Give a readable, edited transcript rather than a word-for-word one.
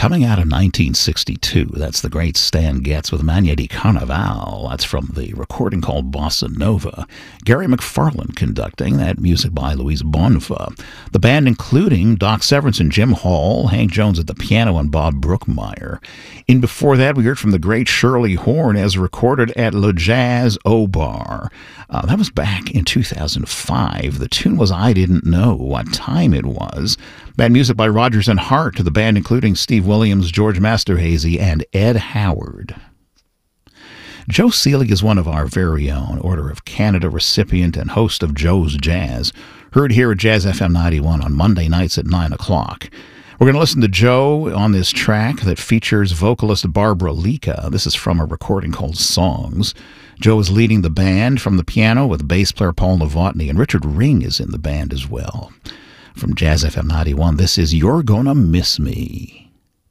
Coming out of 1962, that's the great Stan Getz with Manhã de Carnaval. That's from the recording called Bossa Nova. Gary McFarland conducting, that music by Luis Bonfa. The band including Doc Severinsen and Jim Hall, Hank Jones at the piano, and Bob Brookmeyer. In before that, we heard from the great Shirley Horn as recorded at Le Jazz Au Bar. That was back in 2005. The tune was I Didn't Know What Time It Was. Band music by Rodgers and Hart, to the band including Steve Williams, George Masterhazy, and Ed Howard. Joe Seeley is one of our very own Order of Canada recipient and host of Joe's Jazz, heard here at Jazz FM 91 on Monday nights at 9 o'clock. We're going to listen to Joe on this track that features vocalist Barbara Lika. This is from a recording called Songs. Joe is leading the band from the piano with bass player Paul Novotny, and Richard Ring is in the band as well. From Jazz FM 91, this is You're Gonna Miss Me.